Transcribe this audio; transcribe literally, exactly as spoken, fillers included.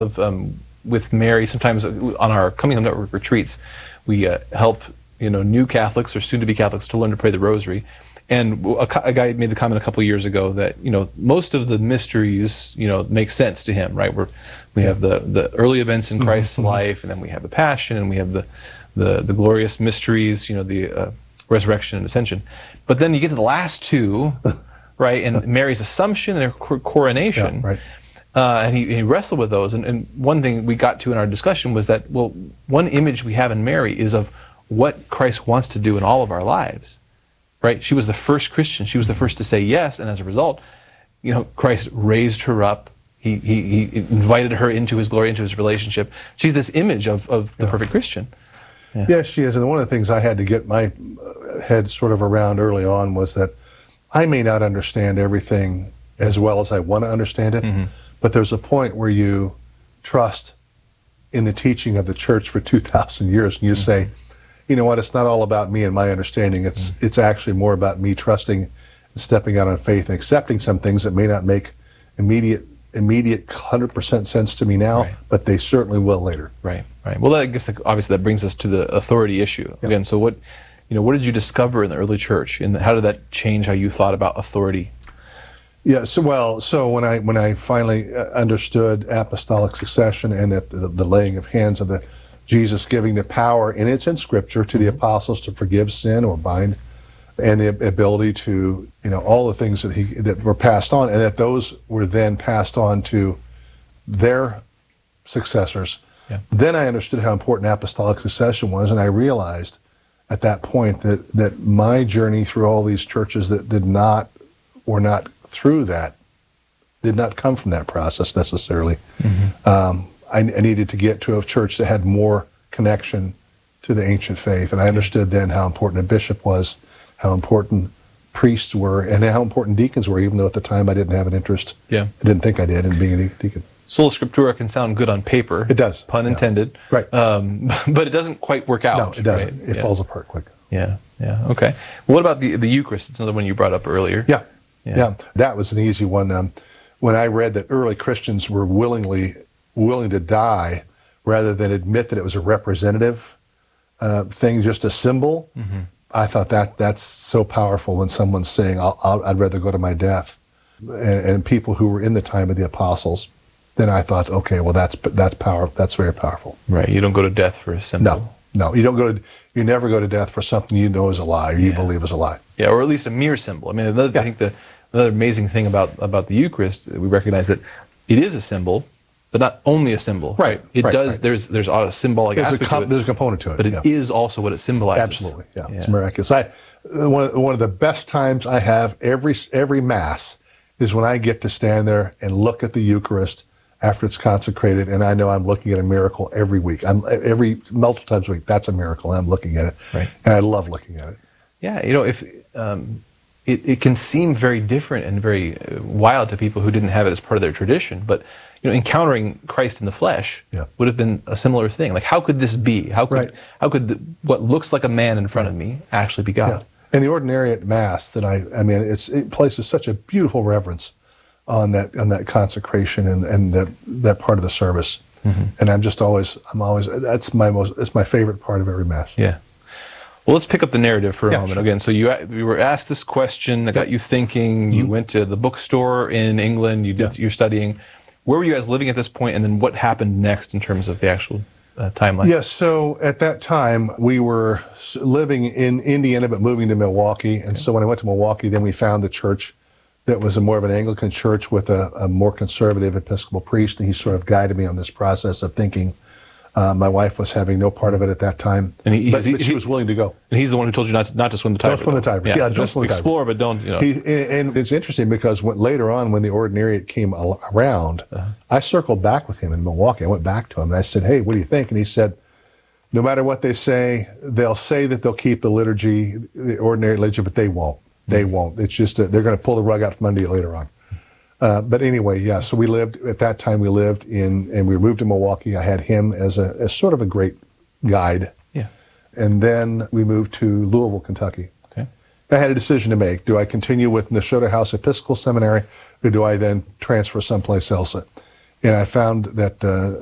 of um, with Mary. Sometimes on our Coming Home Network retreats, we uh, help you know new Catholics or soon-to-be Catholics to learn to pray the Rosary. And a, a guy made the comment a couple of years ago that you know most of the mysteries you know make sense to him, right? We're, we have the the early events in Christ's mm-hmm. life, and then we have the Passion, and we have the the, the glorious mysteries, you know, the uh, resurrection and ascension. But then you get to the last two, right? And Mary's Assumption and her coronation. Yeah, right. Uh, and he, he wrestled with those. And, and one thing we got to in our discussion was that, well, one image we have in Mary is of what Christ wants to do in all of our lives, right? She was the first Christian. She was the first to say yes. And as a result, you know, Christ raised her up. He, he, he invited her into his glory, into his relationship. She's this image of, of the yeah. perfect Christian. Yeah. Yes, she is. And one of the things I had to get my head sort of around early on was that I may not understand everything as well as I want to understand it, mm-hmm. but there's a point where you trust in the teaching of the church for two thousand years, and you mm-hmm. say, you know what, it's not all about me and my understanding. It's mm-hmm. it's actually more about me trusting and stepping out on faith and accepting some things that may not make immediate immediate one hundred percent sense to me now, right. but they certainly will later. Right, right. Well, I guess that, obviously that brings us to the authority issue. Yeah. Again, so what, you know, what did you discover in the early church, and how did that change how you thought about authority? Yeah, so well, so when I when I finally understood apostolic succession and that the, the laying of hands of the Jesus giving the power, and it's in Scripture, to the apostles to forgive sin or bind, and the ability to, you know, all the things that he that were passed on, and that those were then passed on to their successors. Yeah. Then I understood how important apostolic succession was, and I realized at that point that that my journey through all these churches that did not, were not through that, did not come from that process necessarily. Mm-hmm. Um, I, I needed to get to a church that had more connection to the ancient faith, and I understood then how important a bishop was, how important priests were, and how important deacons were, even though at the time I didn't have an interest. Yeah. I didn't think I did in being a deacon. Sola Scriptura can sound good on paper. It does. Pun yeah. intended. Right. Um, but it doesn't quite work out. No, it doesn't. Right? It yeah. falls apart quick. Yeah, yeah, okay. Well, what about the the Eucharist? It's another one you brought up earlier. Yeah, yeah. yeah. That was an easy one. Um, when I read that early Christians were willingly willing to die rather than admit that it was a representative uh, thing, just a symbol, mm-hmm. I thought that that's so powerful when someone's saying, I'll, I'll, I'd rather go to my death. And, and people who were in the time of the apostles, then I thought, okay, well, that's that's power. That's very powerful. Right. You don't go to death for a symbol. No, no. You don't go to, you never go to death for something you know is a lie or you yeah. believe is a lie. Yeah, or at least a mere symbol. I mean, another, yeah. I think the another amazing thing about, about the Eucharist, we recognize that it is a symbol, but not only a symbol. Right. It right, does. Right. There's there's a symbolic there's aspect a com- to it. There's a component to it. But it yeah. is also what it symbolizes. Absolutely. Yeah. yeah. It's miraculous. I one of, one of the best times I have every every Mass is when I get to stand there and look at the Eucharist after it's consecrated, and I know I'm looking at a miracle every week. I'm every multiple times a week. That's a miracle. I'm looking at it, right. and I love looking at it. Yeah, you know, if um, it, it can seem very different and very wild to people who didn't have it as part of their tradition, but you know, encountering Christ in the flesh yeah. would have been a similar thing. Like, how could this be? How could right. how could the, what looks like a man in front yeah. of me actually be God? Yeah. And the Ordinariate Mass that I, I mean, it's, it places such a beautiful reverence on that on that consecration and, and that that part of the service. Mm-hmm. And I'm just always, I'm always, that's my most, it's my favorite part of every Mass. Yeah. Well, let's pick up the narrative for a yeah, moment. Sure. Again, so you you were asked this question that got you thinking. Mm-hmm. You went to the bookstore in England. You did, yeah. you're studying. Where were you guys living at this point, and then what happened next in terms of the actual uh, timeline? Yes, so at that time, we were living in Indiana, but moving to Milwaukee. And okay. so when I went to Milwaukee, then we found the church that was a more of an Anglican church with a, a more conservative Episcopal priest, and he sort of guided me on this process of thinking. Uh, my wife was having no part of it at that time, and he, but, he, but she he, was willing to go. And he's the one who told you not to, not to swim the Tiber. Don't swim the Tiber. Yeah, yeah so don't just swim the explore, Tiber. but don't. You know. He, and it's interesting because when, later on, when the Ordinariate came around, uh-huh. I circled back with him in Milwaukee. I went back to him and I said, "Hey, what do you think?" And he said, "No matter what they say, they'll say that they'll keep the liturgy, the Ordinary liturgy, but they won't. They mm-hmm. won't. It's just a, they're going to pull the rug out from under you later on." Uh, but anyway, yeah, so we lived, at that time we lived in, and we moved to Milwaukee. I had him as a as sort of a great guide. Yeah. And then we moved to Louisville, Kentucky. Okay. I had a decision to make. Do I continue with Nashotah House Episcopal Seminary, or do I then transfer someplace else? And I found that uh,